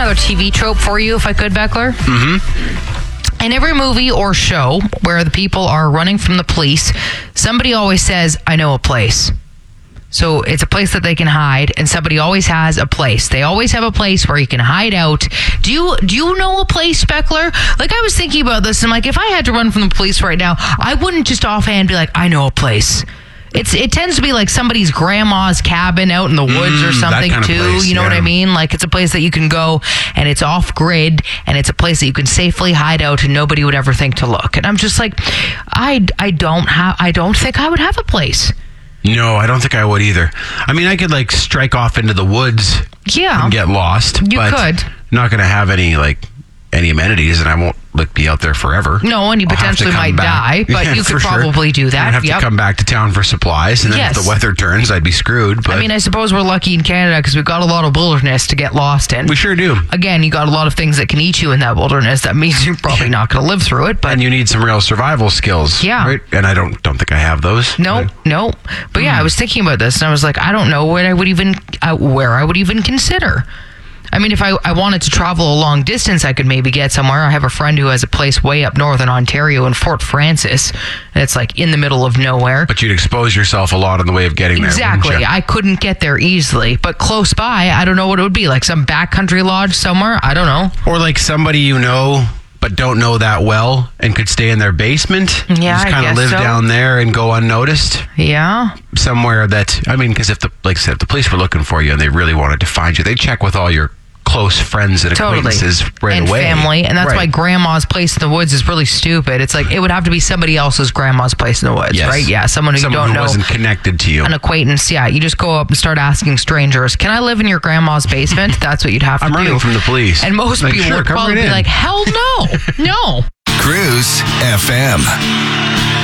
a TV trope for you, if I could, Beckler. Mm-hmm. In every movie or show where the people are running from the police, somebody always says, I know a place. So it's a place that they can hide, and somebody always has a place. They always have a place where you can hide out. Do you know a place, Beckler? Like, I was thinking about this, and like, if I had to run from the police right now, I wouldn't just offhand be like, I know a place. It tends to be like somebody's grandma's cabin out in the woods or something kind of too. place, you know what I mean? Like, it's a place that you can go and it's off grid and it's a place that you can safely hide out and nobody would ever think to look. And I'm just like, I don't think I would have a place. No, I don't think I would either. I mean, I could like strike off into the woods and get lost. You could. Not going to have any amenities, and I won't be out there forever. No, and you potentially might die, but you could probably do that. I'd have to come back to town for supplies, and then if the weather turns, I'd be screwed. But I mean, I suppose we're lucky in Canada because we've got a lot of wilderness to get lost in. We sure do. Again, you got a lot of things that can eat you in that wilderness. That means you're probably not going to live through it. But and you need some real survival skills. Yeah. Right? And I don't think I have those. No. But yeah, I was thinking about this, and I was like, I don't know where I would even consider. I mean, if I wanted to travel a long distance, I could maybe get somewhere. I have a friend who has a place way up north in Ontario in Fort Francis. And it's like in the middle of nowhere. But you'd expose yourself a lot on the way of getting there. Exactly. I couldn't get there easily. But close by, I don't know what it would be. Like some backcountry lodge somewhere. I don't know. Or like somebody you know but don't know that well and could stay in their basement. Yeah, just kind of live down there and go unnoticed. Yeah. Somewhere that, I mean, because if the police were looking for you and they really wanted to find you, they'd check with all your close friends and acquaintances right away. And family. And that's why grandma's place in the woods is really stupid. It's like, it would have to be somebody else's grandma's place in the woods, right? Yeah, someone who you don't know. Wasn't connected to you. An acquaintance, yeah. You just go up and start asking strangers, can I live in your grandma's basement? That's what you'd have to do. I'm running from the police. And most people would probably be like, hell no. No. Cruise FM.